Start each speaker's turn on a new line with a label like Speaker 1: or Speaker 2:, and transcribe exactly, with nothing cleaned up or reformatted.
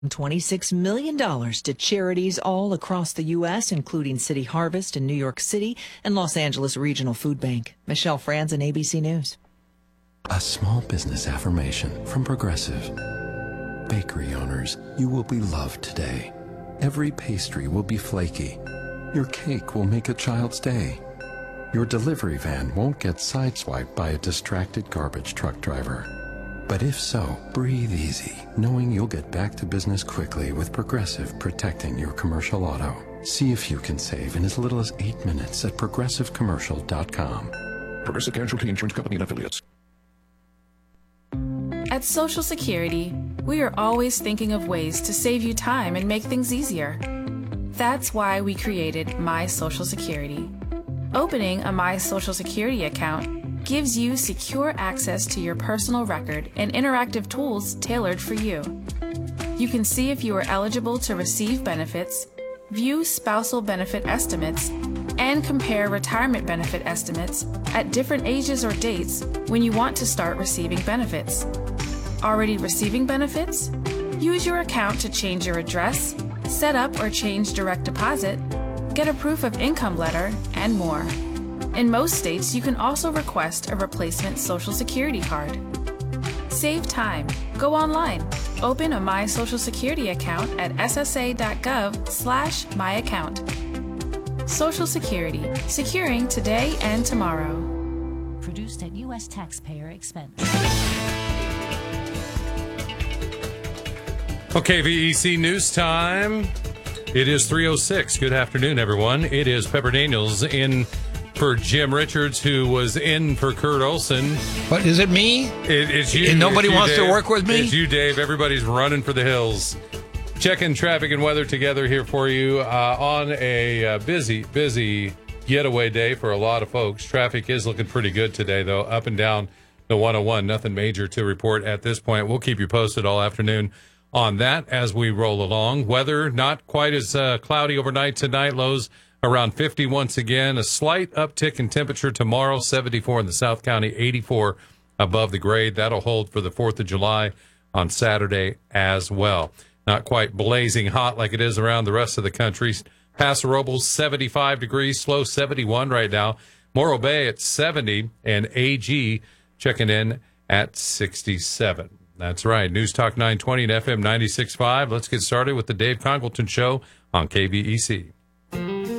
Speaker 1: twenty-six million dollars to charities all across the U S, including City Harvest in New York City and Los Angeles Regional Food Bank. Michelle Franzen, A B C News.
Speaker 2: A small business affirmation from Progressive. Bakery owners, you will be loved today. Every pastry will be flaky. Your cake will make a child's day. Your delivery van won't get sideswiped by a distracted garbage truck driver. But if so, breathe easy, knowing you'll get back to business quickly with Progressive protecting your commercial auto. See if you can save in as little as eight minutes at progressive commercial dot com.
Speaker 3: Progressive Casualty Insurance Company and Affiliates.
Speaker 4: At Social Security, we are always thinking of ways to save you time and make things easier. That's why we created My Social Security. Opening a My Social Security account gives you secure access to your personal record and interactive tools tailored for you. You can see if you are eligible to receive benefits, view spousal benefit estimates, and compare retirement benefit estimates at different ages or dates when you want to start receiving benefits. Already receiving benefits? Use your account to change your address, set up or change direct deposit, get a proof of income letter, and more. In most states, you can also request a replacement Social Security card. Save time. Go online. Open a My Social Security account at s s a dot gov slash my account. Social Security. Securing today and tomorrow.
Speaker 5: Produced at U S taxpayer expense.
Speaker 6: Okay, V E C News Time. It is three oh six. Good afternoon, everyone. It is Pepper Daniels in for Jim Richards, who was in for Kurt Olson.
Speaker 7: But is it me?
Speaker 6: It, it's you.
Speaker 7: And nobody
Speaker 6: it's you,
Speaker 7: wants
Speaker 6: Dave.
Speaker 7: to work with me?
Speaker 6: It's you, Dave. Everybody's running for the hills. Checking traffic and weather together here for you uh, on a uh, busy, busy getaway day for a lot of folks. Traffic is looking pretty good today, though, up and down the one oh one. Nothing major to report at this point. We'll keep you posted all afternoon on that as we roll along. Weather not quite as uh, cloudy overnight tonight. Lows around fifty once again. A slight uptick in temperature tomorrow, seventy-four in the South County, eighty-four above the grade. That'll hold for the fourth of July on Saturday as well. Not quite blazing hot like it is around the rest of the country. Paso Robles, seventy-five degrees, SLO seventy-one right now. Morro Bay at seventy, and A G checking in at sixty-seven. That's right. News Talk nine twenty and F M ninety-six point five. Let's get started with the Dave Congleton Show on K B E C.